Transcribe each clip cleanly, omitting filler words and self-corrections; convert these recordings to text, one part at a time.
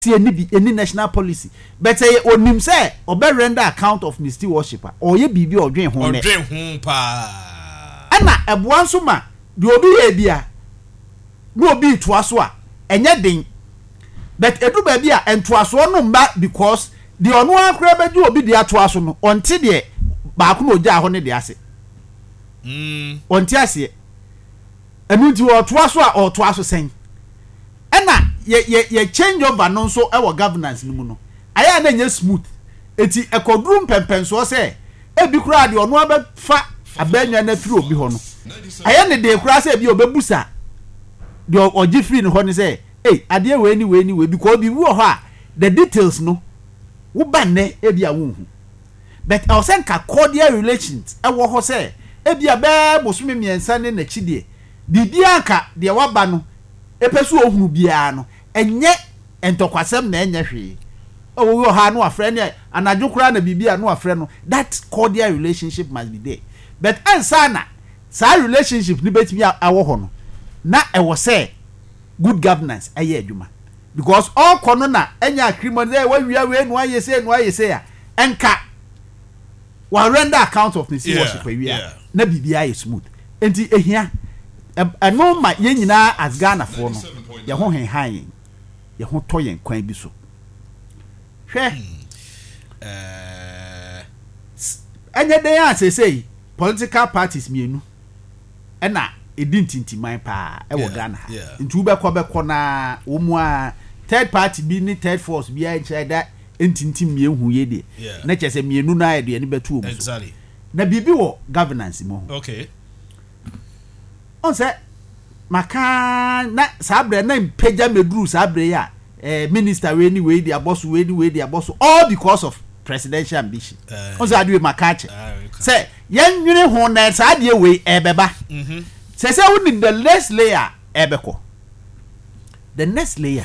any national policy but say onim say obe render account of Mr. Worshipper or ye bibi odwen ho pa ana eboa nso ma de obi ye bia no obi toaso a enye den but edu ba bia entoaso no mba because the ono akra beju obi de atoaso no onte de ba ko no gya ho ne de ase onte ase enu ti o toaso a o toaso sen ena ye change over no so e wo governance ni mu no aya na nya smooth eti ekodrum pempenso se e bi kura de ono abefa abanya na firi obi ho no aya ne de kura se bi obebusa de oji free no ho ne se ade we ni because bi wo ho a the details no wo ba ne e bi a wo hu but I say ka cordial relations e wo ho se e bi a be bosome miensa ne na chidie bibia ka de wa ba no epesu ohunu bia no enye entokwasem na enye hwe owo ha no afre ne anadwo kura na bibia no afre no that cordial relationship must be there but ansana sa relationship ni betimi awo ho no na e wo say good governance aye adwuma because all kono na enya agreement there we no ayese ya enka wa render account of Mr. Worshipper we na bibia is smooth enti ehia eno ma ye nyina as Ghana for no ye ho henhan ye ho toyen kwan bi so hwe enye dey asese political parties mienu ena edintintiman pa e wo Ghana ntu be ko na wo mu a third party bi ni third force bi a ncheda entintim miehu ye de na chese mienu na e de ni betu omu exactly na bibi wo governance mo okay on say maka na sabre na mpeja medru sabre ya minister we di abosu we di abosu all because of presidential ambition on say adu makache say yen nwene ho na saade we ebeba say we need the next layer ebeko the next layer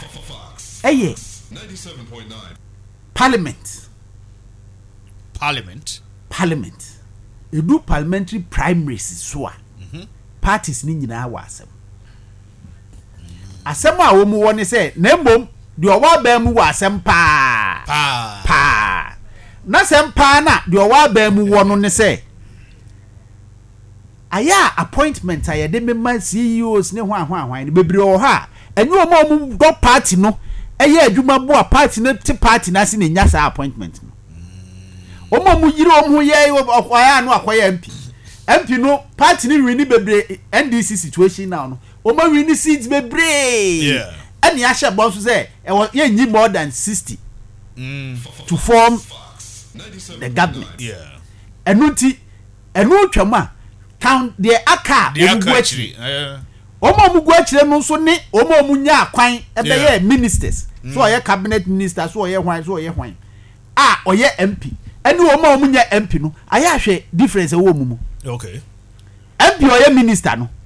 97.9 parliament edu parliamentary primaries so parties ni nyina wa asem a wo mu woni say na mbom de owa ba mu wa asem pa na asem pa na de owa ba mu wono ne say aya appointment aye de memma CEOs ne hwan ne bebre o ha enyo mu do party no eye adwuma bo a party ne ti party na se ne nya sa appointment no mu yire mu ye okwaya no akwaya MP no party ni wini bebre NDC situation now no ma wini seats bebre ani a she bon so say ye nyi more than 60 to form the government enu twam a town the aka omuguachiri omuguachire no so ne omunya akwan ebe ye ministers so oye cabinet minister so oye hwan a oye MP enu omunya MP no aya hwe difference wo mu okay MP oye minister no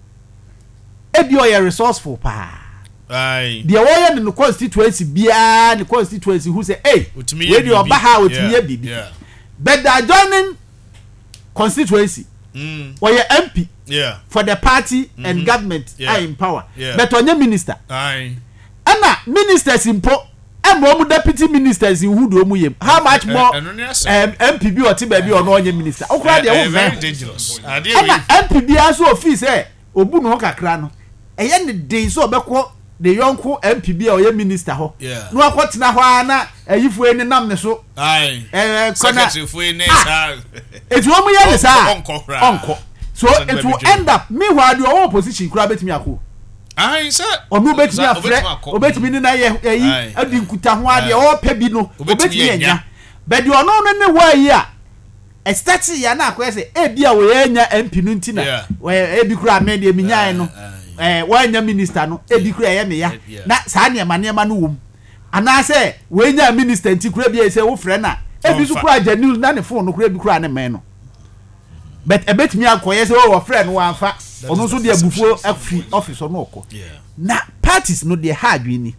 ebi oye resourceful pa aye the oye no constituency bia the constituency who say we di oba ha otimiye bibi but the adjoining constituency oye MP for the party and government are in power but onye minister aye ana ministers impo emo deputy ministers who do yem how much more MPB or TBB or no onye minister okra dey very dangerous ana MPB aso office obu no kakra no eye ne dey so obekọ the yonko MPB or minister ho no akotena ho na ayifu eni nam ne so secretary fu eni sa it wo mu ye ne sa onko so it will end up me who the opposition kura betimi akọ sir onu betimi afre obetimi ni na ye yi adi nkuta ho ade o pa bi no obetimi enya but the ono no ne wa yi a start ya na akọ say e bia wo enya MP no ntina e bi kura me de minyan no wa enya minister no e bi kura ye me ya na sa ne ma no wom ana say wo enya minister nti kura bia say wo frɛ na e bi su kura janil na ne phone no kura bi kura ne men no but ebetimi akoye say wo frɛ no wa fa ono so de abufuo afi office no okọ na parties no de ha adwini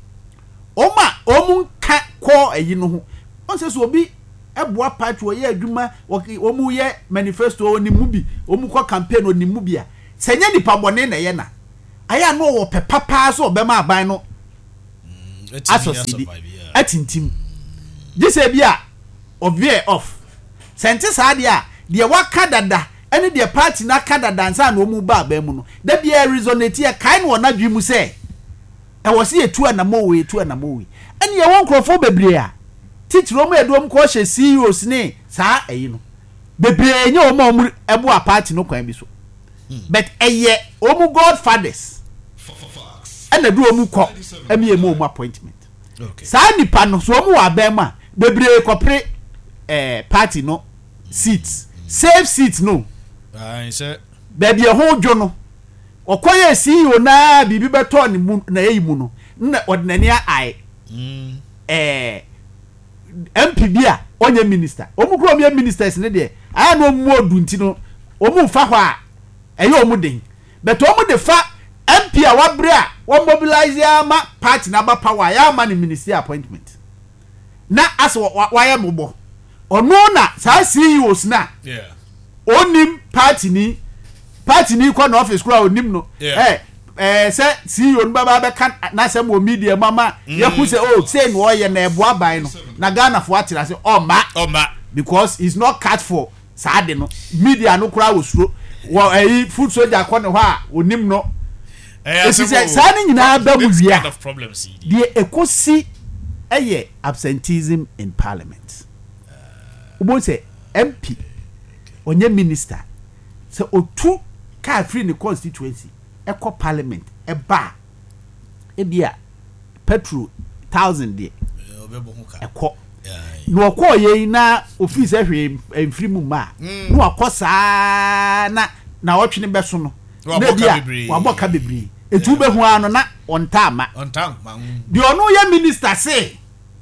omu ka ko ayi no ho on say so obi eboa party wo ye adwuma omu ye manifesto oni mu bi omu ko campaign oni mu bi a senya nipa bone na ye na aya no wo pepapa so obema aban no asosidi atintim gise bia obie off sente saade a de waka dada ene de party na kada dansa na omu ba ba mu no da bia resonate ya kai no na dwi mu se e wo se etu anamo we ene ye won krofo bebre a teacher omu edom ko hye CEOs ne saa eyi no bebre nye omu ebo a party no kwan bi so but eye omu godfathers ene do omu ko emi emu omu appointment saa nipa no so omu wa ba ma bebre kopre party no seats save seats no say baby e ho dwo no okoye CEO na bibi beto ne mu na eyi mu no na ordinary ai MP bia onye minister omukro omye ministers ne de aya no mu odu nti no omu fa hɔ a ɛyɛ omu den but omu de fa MP a wabre a wo mobilize ama party na ba power ya ama ne ministry appointment na aso wayɛ mobɔ ono na sa CEOs na onim party ni kwa na office kura onim no say CEO no baba be kan na sem wo media mama ye ku say oh say no ye na ebo aban no na Ghana fo atira say oh ma because he's not cut for saade no media no kura osuro wo food soldier kwa ne ho a onim no say sa ni nyina ba mu wia the ekosi absenteeism in parliament ubo say MP onye minister say otu ka free ni constituency eko parliament eba ebia petrol 1000 de eko no ko ye na office ehwe enfiri mu ma no akosa na otwene beso no na bia waboka bebre etu behu ano na ontama de ono ye minister say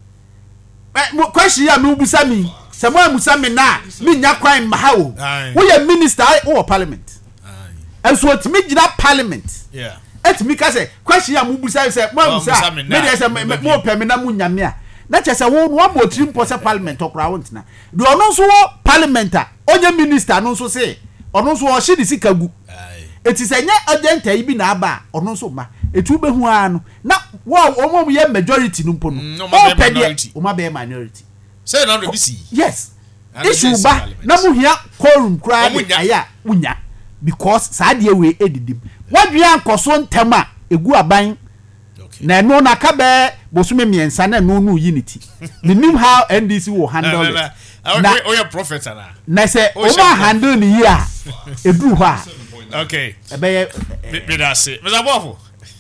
question ya me ubusa mi Samuel Musami na me nya kwan mahawo wo ye minister wo parliament and so it me gina parliament et me ka say question am busa say mo busa me dey say mo pemi na mu nyame a na che say wo no abotiri mpo say parliament okra wo ntina de ono so wo parliament a onye minister no so say ono so wo hye di sika gu eti say nya agent yi bi na aba ono so ma etu behu ano na wo omo ye majority no mpo no o pede o ma be minority say na do bisi yes issue ba na mu hia quorum kra aya unya because saade we edidim wadua nkoso ntema egu aban na no na ka be bosume miensa na no no unity menim how NDC will handle it na o your prophet na say o ma handle ni ya edu ho a okay ebe me da say me zabofo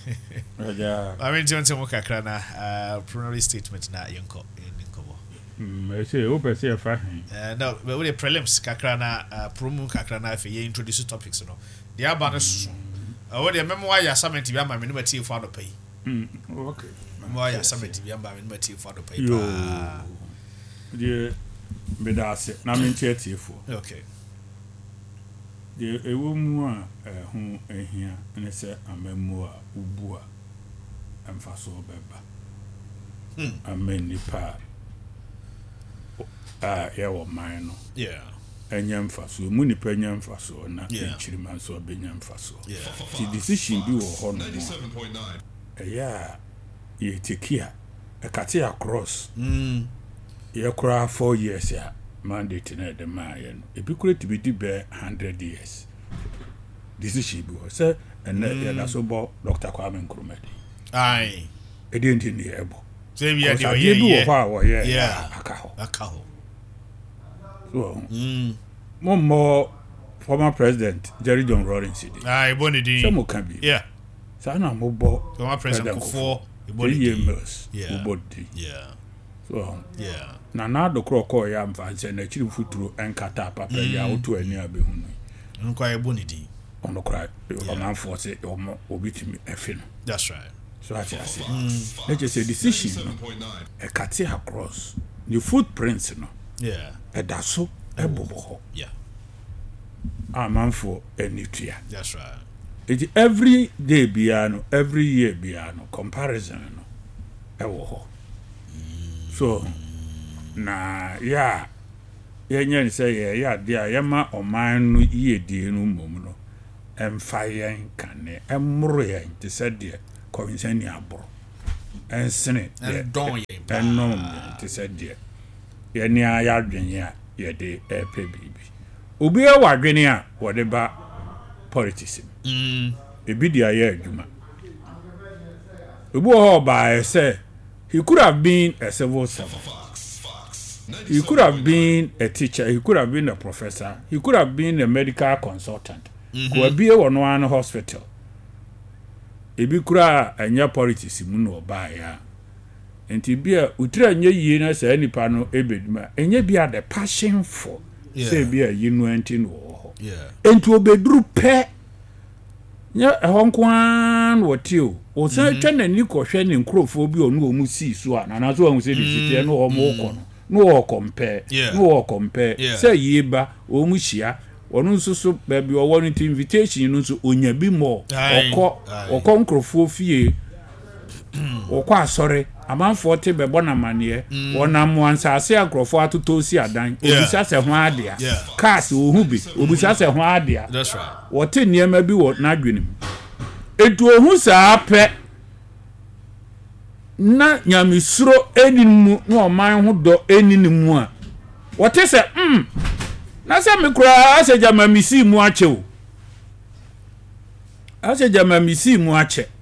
I mean Johnson mo kakra na preliminary statement na yenko I say o pese e fa no we the prelims kakra na promo kakra na fe ye introduce topics no the aba so o the memo wa ya summit bi ama me no bati for do pay okay memo wa ya summit bi ama me no bati for do pay the me da se na me nche tiefo okay the ewo mu a ho ehia ne se amemu a ubu a amfa so beba amenipa ya wo man no enya mfaso mu nipa enya mfaso na enchirima so benya mfaso the decision bi wo ho no ye tekia ekate across ye kura 4 years ya mandate na de ma ye no ebi kura to be be 100 years decision bi wo say ena ya da so bo Dr. Kwame Nkrumah ai edenti ni ebo say we are the ye akaho so more former president Jerry John Rawlings did bonidi some can be sana mo bo former president for years so na do kroko ya mfanse na chiri futuro enkata papa ya oto ani abehu no nkwa bonidi ono kra on force obitimi efin that's right so I say let's just say decision e cut across the footprints no edaso ebobo amanfo enitua that's right it every day biano every year biano comparison no ewo ho so na yenye say ya dia yema oman no yedie no mom no emfa yen kane emro yen te said de kowinsani aboro ensene don ye enom te se de ye ni ya adwene a ye de epe bibi obi e wa adwene a wo de ba politics ebi dia ye adwuma obi ho ba say he could have been a civil servant, he could have been a teacher, he could have been a professor, he could have been a medical consultant, could be a one hospital. Ebi kura anya politics mu no ba ya enti bia utra anya yie na sa nipa no ebeduma enya bia the passion for say bia yinu enti no ho enti obeduru pe nya ehonkoan wotio o san twa nani kohwe ne nkrofo bi onu omu si so a na so hu se disite no ho mo ko no wo compare say yiba o mu hia onu nso so baabi owo no invitation no nso onya bi mo okọ nkrofo fie okọ asore amanfo te bebo na mane wona mo ansase akrofo atoto si adan obisa se ho adea cars ohubi obisa se ho adea that's right wote niema bi wo na adwenim etu ohu saa pe na nyamisuro enimu no oman ho do eninimu a wote se na se me kura ase jama misi mu ache o ase jama misi mu ache